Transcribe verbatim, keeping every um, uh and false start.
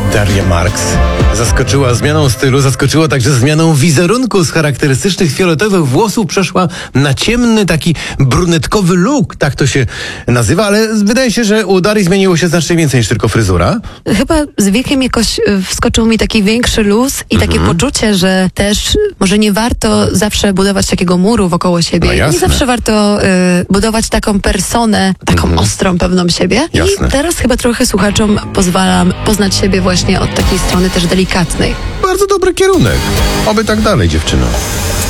Daria Marks zaskoczyła zmianą stylu, zaskoczyła także zmianą wizerunku. Z charakterystycznych fioletowych włosów przeszła na ciemny, taki brunetkowy look, tak to się nazywa, ale wydaje się, że u Darii zmieniło się znacznie więcej niż tylko fryzura. Chyba z wiekiem jakoś y, wskoczył mi taki większy luz i takie Mhm. poczucie, że też może nie warto zawsze budować takiego muru wokoło siebie. No jasne. Nie zawsze warto y, budować taką personę, taką Mhm. ostrą, pewną siebie. Jasne. I teraz chyba trochę słuchaczom pozwalam poznać siebie właśnie od takiej strony też delikatnej. Bardzo dobry kierunek. Oby tak dalej, dziewczyno.